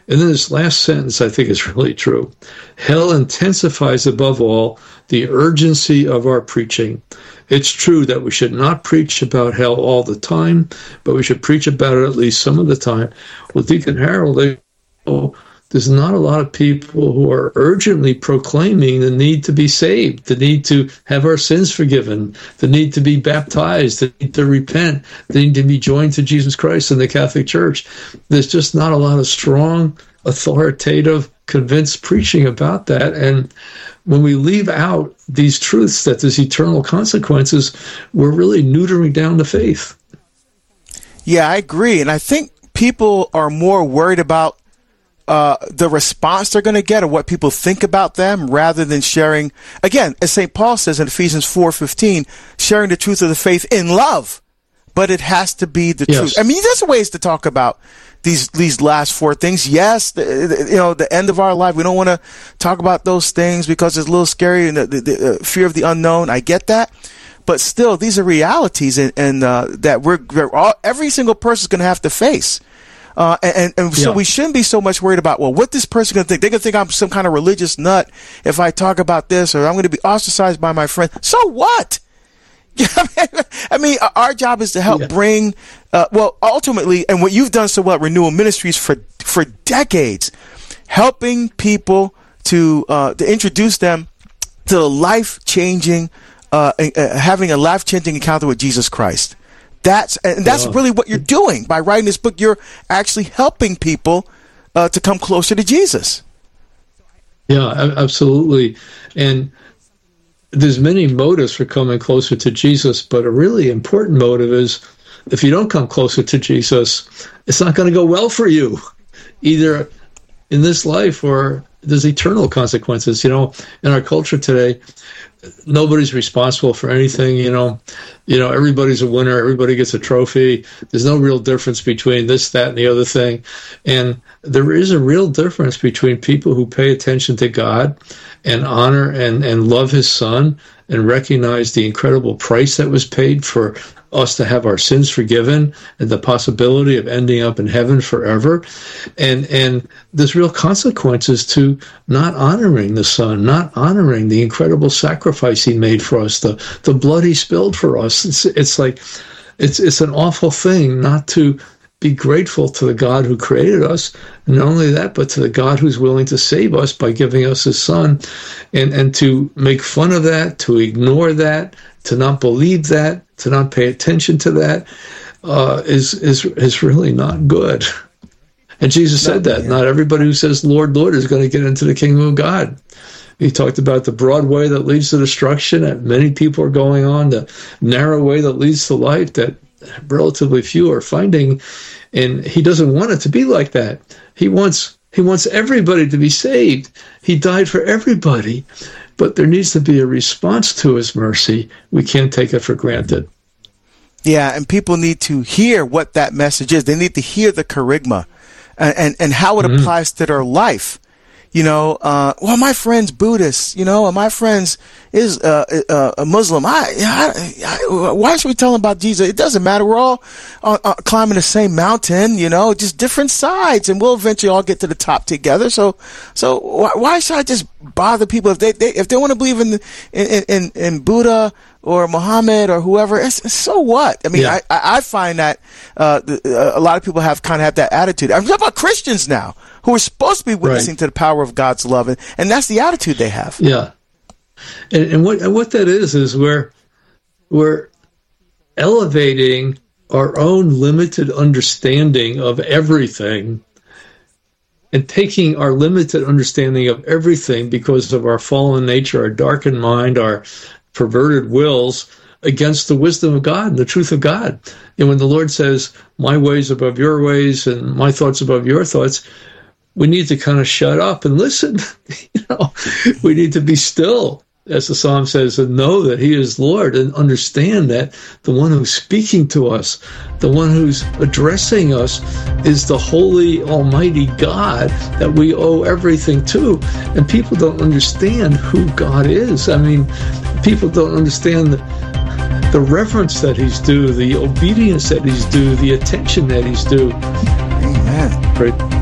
And then this last sentence, I think, is really true. Hell intensifies above all the urgency of our preaching. It's true that we should not preach about hell all the time, but we should preach about it at least some of the time. Well, Deacon Harold, there's not a lot of people who are urgently proclaiming the need to be saved, the need to have our sins forgiven, the need to be baptized, the need to repent, the need to be joined to Jesus Christ in the Catholic Church. There's just not a lot of strong, authoritative, convinced preaching about that. And when we leave out these truths that there's eternal consequences, we're really neutering down the faith. Yeah, I agree. And I think people are more worried about the response they're going to get or what people think about them rather than sharing, again, as St. Paul says in Ephesians 4:15, sharing the truth of the faith in love. But it has to be the truth. I mean, there's ways to talk about these last four things. Yes, the end of our life, we don't want to talk about those things because it's a little scary and the fear of the unknown. I get that. But still, these are realities and that every single person is going to have to face. So we shouldn't be so much worried about, well, what this person going to think. They're going to think I'm some kind of religious nut if I talk about this, or I'm going to be ostracized by my friends. So what? I mean, our job is to help bring, ultimately, and what you've done so well at Renewal Ministries for decades, helping people to introduce them to the life-changing, having a life-changing encounter with Jesus Christ. That's really what you're doing by writing this book. You're actually helping people to come closer to Jesus. Yeah, absolutely. And there's many motives for coming closer to Jesus, but a really important motive is if you don't come closer to Jesus, it's not going to go well for you, either in this life or there's eternal consequences. In our culture today, nobody's responsible for anything. Everybody's a winner. Everybody gets a trophy. There's no real difference between this, that, and the other thing. And there is a real difference between people who pay attention to God and honor and love his Son and recognize the incredible price that was paid for us to have our sins forgiven and the possibility of ending up in heaven forever. And there's real consequences to not honoring the Son, not honoring the incredible sacrifice he made for us, the blood he spilled for us. It's an awful thing not to be grateful to the God who created us, and not only that, but to the God who's willing to save us by giving us his Son, and to make fun of that, to ignore that, to not believe that, to not pay attention to that, is really not good. And Jesus said that not everybody who says Lord, Lord is going to get into the kingdom of God. He talked about the broad way that leads to destruction that many people are going on, the narrow way that leads to life that relatively few are finding. And he doesn't want it to be like that. He wants everybody to be saved. He died for everybody. But there needs to be a response to his mercy. We can't take it for granted. Yeah, and people need to hear what that message is. They need to hear the kerygma and how it applies to their life. My friend's Buddhist, and my friend's is a Muslim. Why should we tell them about Jesus? It doesn't matter. We're all climbing the same mountain, just different sides, and we'll eventually all get to the top together. So why should I just bother people if they want to believe in Buddha or Muhammad or whoever? So what? I mean, I find that a lot of people have that attitude. I'm talking about Christians now, who are supposed to be witnessing to the power of God's love, and that's the attitude they have. Yeah, and what that is we're elevating our own limited understanding of everything, and taking our limited understanding of everything because of our fallen nature, our darkened mind, our perverted wills, against the wisdom of God and the truth of God. And when the Lord says, my ways above your ways and my thoughts above your thoughts, we need to kind of shut up and listen. We need to be still, as the Psalm says, and know that he is Lord, and understand that the one who's speaking to us, the one who's addressing us, is the holy, almighty God that we owe everything to. And people don't understand who God is. I mean, people don't understand the reverence that he's due, the obedience that he's due, the attention that he's due. Amen. Right.